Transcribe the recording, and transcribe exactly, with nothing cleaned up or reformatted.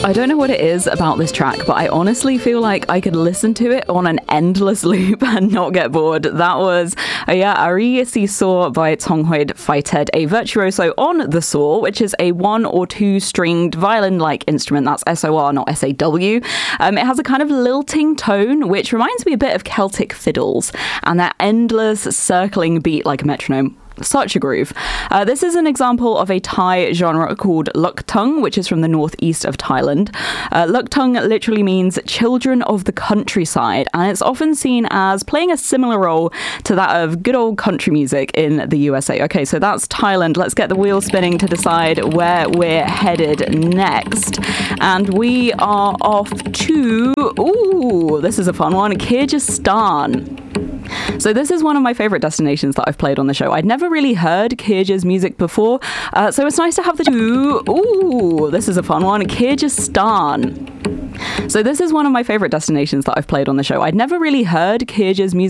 I don't know what it is about this track, but I honestly feel like I could listen to it on an endless loop and not get bored. That was uh, yeah, Ari Si Saw by Tonghoid Fighthead, a virtuoso on the saw, which is a one or two stringed violin-like instrument. That's S O R, not S A W. Um, it has a kind of lilting tone, which reminds me a bit of Celtic fiddles, and that endless circling beat like a metronome. Such a groove. Uh, this is an example of a Thai genre called Luktung, which is from the northeast of Thailand. Uh, Luktung literally means children of the countryside, and it's often seen as playing a similar role to that of good old country music in the U S A. Okay, so that's Thailand. Let's get the wheel spinning to decide where we're headed next. And we are off to, ooh, this is a fun one, Kyrgyzstan. So this is one of my favourite destinations that I've played on the show. I'd never really heard Kyrgyz music before, uh, so it's nice to have the two. Ooh, this is a fun one, Kyrgyzstan. So this is one of my favourite destinations that I've played on the show. I'd never really heard Kyrgyz music